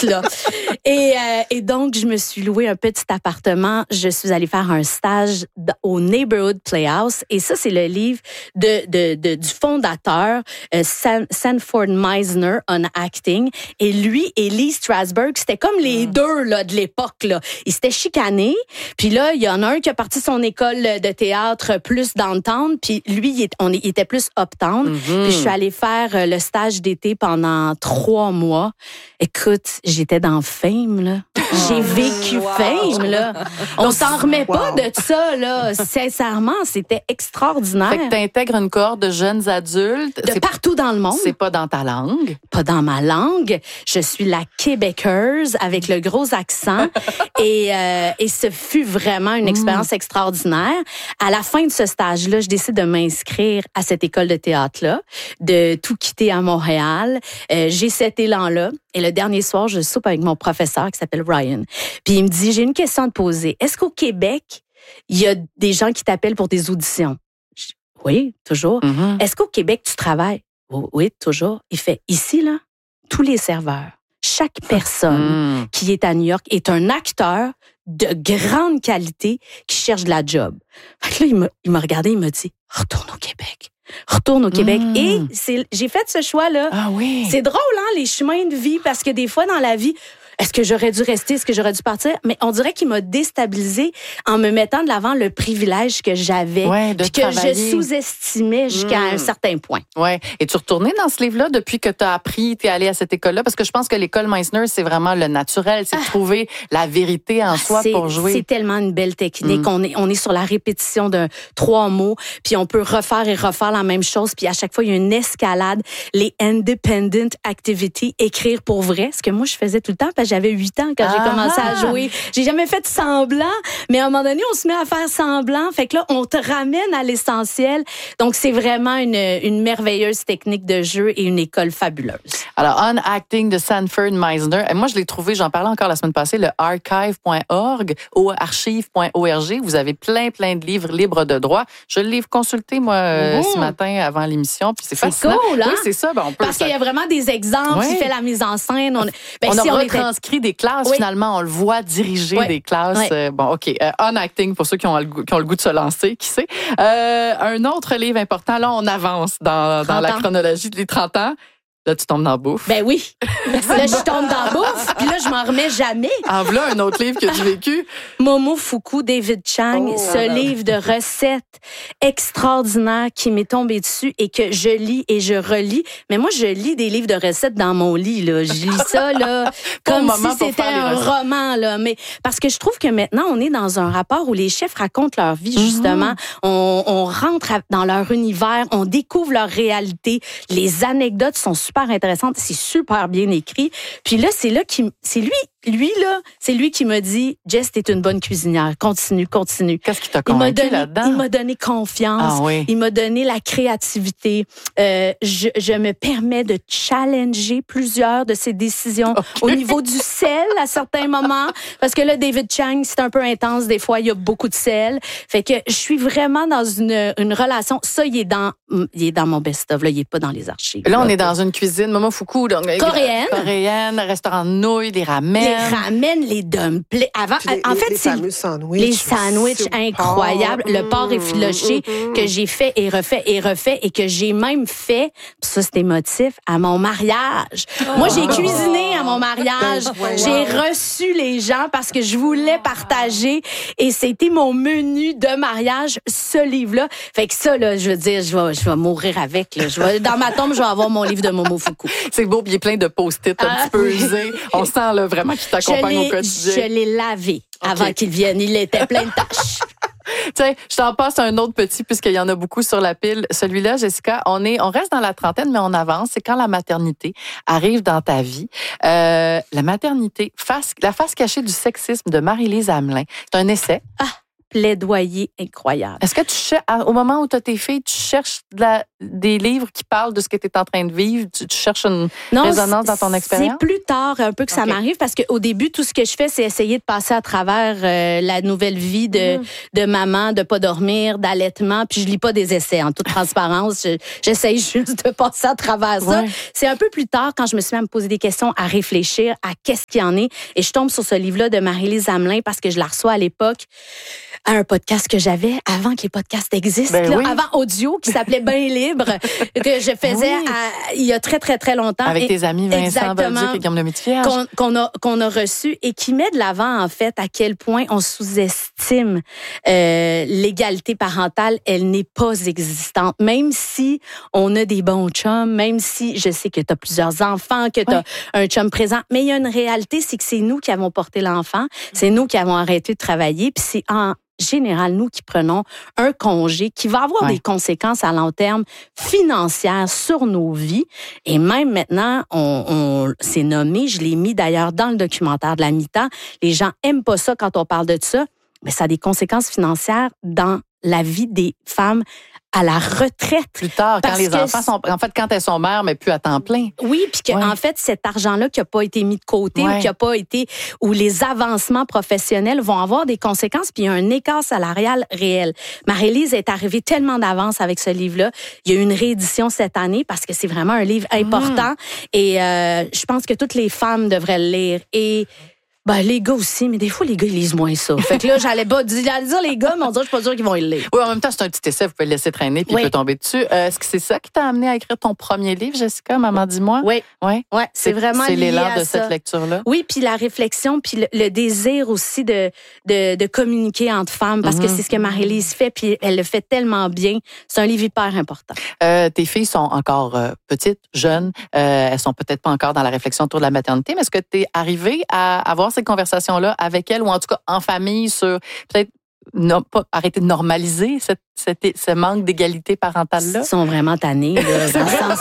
là. Et donc, je me suis loué un petit appartement. Je suis allée faire un stage au Neighborhood Playhouse. Et ça, c'est le livre du fondateur, Sanford Meisner, on acting. Et lui et Lee Strasberg, c'était comme les deux là, de l'époque. Là. Ils s'étaient chicanés. Puis là, il y en a un qui a parti son école de théâtre plus downtown. Puis lui, il était plus uptown. Puis je suis allée faire le stage d'été pendant 3 mois. Écoute, j'étais dans Fame, là. J'ai vécu Fame, là. On s'en remet pas de ça, là. Sincèrement, c'était extraordinaire. Fait que t'intègres une cohorte de jeunes adultes. De partout dans le monde. C'est pas dans ta langue. Pas dans ma langue. Je suis la québécoise avec le gros accent. et ce fut vraiment une expérience extraordinaire. À la fin de ce stage-là, je décide de m'inscrire à cette école de théâtre-là, de tout quitter à Montréal. J'ai cet élan-là. Et le dernier soir, je soupe avec mon professeur qui s'appelle Ryan. Puis il me dit, j'ai une question à te poser. Est-ce qu'au Québec, il y a des gens qui t'appellent pour des auditions? Je dis, oui, toujours. Est-ce qu'au Québec, tu travailles? Oui, toujours. Il fait, ici, là, tous les serveurs, chaque personne qui est à New York est un acteur de grande qualité qui cherche de la job. Fait que là, il m'a regardé, il m'a dit, retourne au Québec. Retourne au Québec. Et j'ai fait ce choix-là. Ah oui. C'est drôle, hein, les chemins de vie, parce que des fois, dans la vie, est-ce que j'aurais dû rester? Est-ce que j'aurais dû partir? Mais on dirait qu'il m'a déstabilisée en me mettant de l'avant le privilège que j'avais, puis que je sous-estimais jusqu'à un certain point. Ouais. Es-tu retournée dans ce livre-là depuis que tu as appris, tu es allée à cette école-là? Parce que je pense que l'école Meisner, c'est vraiment le naturel, c'est de trouver la vérité en soi pour jouer. C'est tellement une belle technique. On est sur la répétition de 3 mots, puis on peut refaire et refaire la même chose, puis à chaque fois, il y a une escalade. Les independent activities, écrire pour vrai, ce que moi, je faisais tout le temps, parce que j'avais 8 ans quand j'ai commencé à jouer. J'ai jamais fait de semblant, mais à un moment donné, on se met à faire semblant. Fait que là, on te ramène à l'essentiel. Donc, c'est vraiment une merveilleuse technique de jeu et une école fabuleuse. Alors, On Acting de Sanford Meisner. Et moi, je l'ai trouvé, j'en parlais encore la semaine passée, le archive.org ou archive.org. Vous avez plein de livres libres de droit. Je l'ai consulté, moi, ce matin avant l'émission. Puis c'est fascinant. Cool, hein? Oui, c'est ça. Ben, parce qu'il y a vraiment des exemples qui fait la mise en scène. On a retranscrit des classes, finalement. On le voit diriger des classes. Bon, OK. On Acting, pour ceux qui ont le goût de se lancer, qui sait. Un autre livre important, là, on avance dans la chronologie des 30 ans. Là, tu tombes dans la bouffe. Ben oui. Là, je tombe dans la bouffe, puis là, je m'en remets jamais. En voilà un autre livre que tu as vécu. Momofuku, David Chang, ce livre de recettes extraordinaire qui m'est tombé dessus et que je lis et je relis. Mais moi, je lis des livres de recettes dans mon lit, là. Je lis ça, là, comme si c'était un roman, là. Mais parce que je trouve que maintenant, on est dans un rapport où les chefs racontent leur vie, justement. On rentre dans leur univers, on découvre leur réalité. Les anecdotes sont super intéressantes, c'est super bien écrit. Puis là, c'est lui qui m'a dit, Jess, t'es une bonne cuisinière. Continue. Qu'est-ce qui t'a convaincu là-dedans? Il m'a donné confiance. Ah, oui. Il m'a donné la créativité. Je me permets de challenger plusieurs de ses décisions au niveau du sel à certains moments. Parce que là, David Chang, c'est un peu intense. Des fois, il y a beaucoup de sel. Fait que je suis vraiment dans une relation. Ça, il est dans mon best-of. Là, il est pas dans les archives. Là, on est dans une cuisine Momofuku. Donc, coréenne, restaurant de nouilles, des ramen. Les ramen, les dumplings. Les fameux sandwichs. Les sandwichs incroyables. Le porc effiloché que j'ai fait et refait et que j'ai même fait, pis ça c'est émotif, à mon mariage. Moi, j'ai cuisiné à mon mariage. J'ai reçu les gens parce que je voulais partager et c'était mon menu de mariage, ce livre-là. Fait que ça, là, je veux dire, je vais mourir avec. Là. Dans ma tombe, je vais avoir mon livre de Momofuku. C'est beau, puis il y a plein de post-it un petit peu usés. On sent là, vraiment qu'il t'accompagne au quotidien. Je l'ai lavé avant qu'il vienne. Il était plein de taches. Tiens, je t'en passe un autre petit, puisqu'il y en a beaucoup sur la pile. Celui-là, Jessica, on reste dans la trentaine, mais on avance. C'est quand la maternité arrive dans ta vie. La maternité, la face cachée du sexisme de Marie-Lise Hamelin. C'est un essai. plaidoyer incroyable. Est-ce que au moment où tu as tes filles, tu cherches des livres qui parlent de ce que tu es en train de vivre? Tu cherches une résonance dans ton expérience? C'est plus tard un peu que ça m'arrive parce qu'au début, tout ce que je fais, c'est essayer de passer à travers la nouvelle vie de maman, de pas dormir, d'allaitement. Puis je lis pas des essais, en toute transparence. J'essaye juste de passer à travers ça. Ouais. C'est un peu plus tard quand je me suis mis à me poser des questions, à réfléchir à qu'est-ce qu'il y en est. Et je tombe sur ce livre-là de Marie-Lise Hamelin parce que je la reçois à l'époque à un podcast que j'avais avant que les podcasts existent, avant audio, qui s'appelait Bain libre, que je faisais il y a très, très, très longtemps. Avec tes amis Vincent Bolduc et Guillaume Lemaitre-Vierge. Qu'on a reçu et qui met de l'avant, en fait, à quel point on sous-estime l'égalité parentale. Elle n'est pas existante. Même si on a des bons chums, même si je sais que tu as plusieurs enfants, que tu as un chum présent, mais il y a une réalité, c'est que c'est nous qui avons porté l'enfant, c'est nous qui avons arrêté de travailler, puis c'est en général, nous qui prenons un congé qui va avoir des conséquences à long terme financières sur nos vies. Et même maintenant, on s'est nommé, je l'ai mis d'ailleurs dans le documentaire de la mi-temps. Les gens aiment pas ça quand on parle de ça, mais ça a des conséquences financières dans la vie des femmes à la retraite. Plus tard, quand les enfants sont... En fait, quand elles sont mères, mais plus à temps plein. Oui, puis en fait, cet argent-là qui n'a pas été mis de côté ou qui n'a pas été... où les avancements professionnels vont avoir des conséquences, puis il y a un écart salarial réel. Marie-Lise est arrivée tellement d'avance avec ce livre-là. Il y a eu une réédition cette année parce que c'est vraiment un livre important. Et je pense que toutes les femmes devraient le lire. Et... les gars aussi, mais des fois, les gars, ils lisent moins ça. Fait que là, j'allais pas dire les gars, mais on dirait que je suis pas sûre qu'ils vont le lire. Oui, en même temps, c'est un petit essai, vous pouvez le laisser traîner puis il peut tomber dessus. Est-ce que c'est ça qui t'a amené à écrire ton premier livre, Jessica, Maman, dis-moi? Oui. C'est vraiment c'est lié l'élan à de ça. cette lecture-là? Oui, puis la réflexion, puis le désir aussi de communiquer entre femmes, parce que c'est ce que Marie-Lise fait, puis elle le fait tellement bien. C'est un livre hyper important. Tes filles sont encore petites, jeunes. Elles sont peut-être pas encore dans la réflexion autour de la maternité, mais est-ce que tu es arrivée à avoir ces conversations-là avec elles, ou en tout cas en famille, sur peut-être pas arrêter de normaliser ce manque d'égalité parentale-là? Ils sont vraiment tannés, là, dans le sens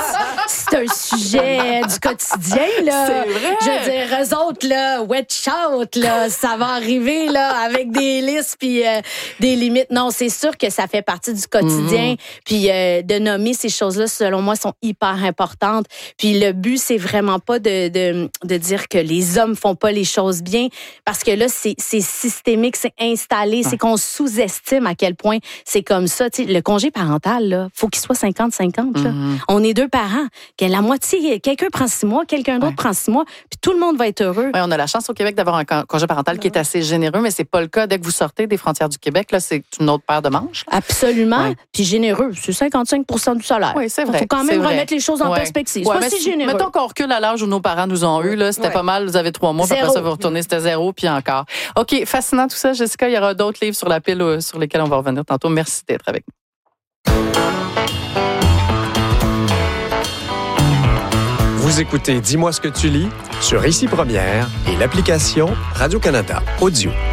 c'est un sujet du quotidien, là. C'est vrai. Je veux dire, eux autres, là, watch out, là, ça va arriver, là, avec des listes puis des limites. Non, c'est sûr que ça fait partie du quotidien. Puis de nommer ces choses-là, selon moi, sont hyper importantes. Puis le but, c'est vraiment pas de dire que les hommes font pas les choses bien, parce que là, c'est systémique, c'est installé, c'est qu'on sous-estime à quel point c'est comme ça. Tu sais, le congé parental, là, faut qu'il soit 50-50. Là. On est deux parents. Que la moitié, quelqu'un prend 6 mois, quelqu'un d'autre prend 6 mois, puis tout le monde va être heureux. Oui, on a la chance au Québec d'avoir un congé parental qui est assez généreux, mais c'est pas le cas dès que vous sortez des frontières du Québec. Là, c'est une autre paire de manches. Là. Absolument. Puis généreux. C'est 55% du salaire. Oui, c'est vrai. Il faut quand même remettre les choses en perspective. C'est pas si généreux. Mettons qu'on recule à l'âge où nos parents nous ont eu, là, c'était pas mal. Vous avez 3 mois, puis après ça, vous retournez, c'était 0, puis encore. OK, fascinant tout ça, Jessica. Il y aura d'autres livres sur la pile sur lesquels on va revenir tantôt. Merci d'être avec nous. Vous écoutez Dis-moi ce que tu lis sur Ici Première et l'application Radio-Canada Audio.